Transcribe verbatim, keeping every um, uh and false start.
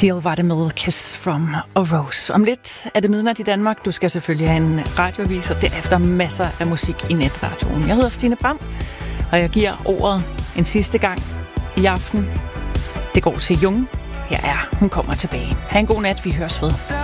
Seal var det med Kiss from a Rose. Om lidt er det midnat i Danmark. Du skal selvfølgelig have en radioavis, og derefter masser af musik i netradioen. Jeg hedder Stine Bram, og jeg giver ordet en sidste gang i aften. Det går til Jung. Her er Hun kommer tilbage. Ha' en god nat, vi høres ved.